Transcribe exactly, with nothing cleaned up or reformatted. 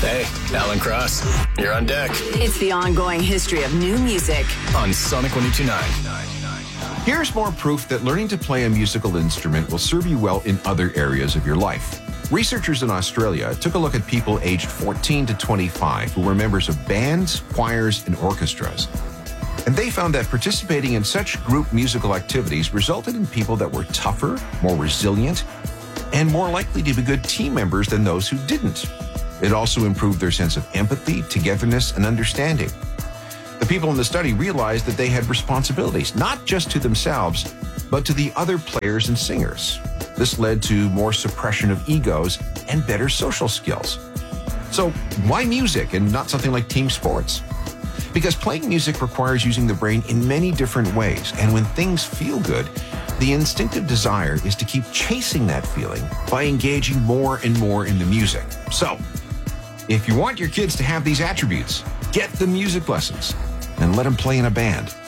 Hey, Alan Cross, you're on deck. It's the ongoing history of new music on Sonic one oh two point nine. Here's more proof that learning to play a musical instrument will serve you well in other areas of your life. Researchers in Australia took a look at people aged fourteen to twenty-five who were members of bands, choirs, and orchestras. And they found that participating in such group musical activities resulted in people that were tougher, more resilient, and more likely to be good team members than those who didn't. It also improved their sense of empathy, togetherness, and understanding. The people in the study realized that they had responsibilities, not just to themselves, but to the other players and singers. This led to more suppression of egos and better social skills. So why music and not something like team sports? Because playing music requires using the brain in many different ways, and when things feel good, the instinctive desire is to keep chasing that feeling by engaging more and more in the music. So, if you want your kids to have these attributes, get the music lessons and let them play in a band.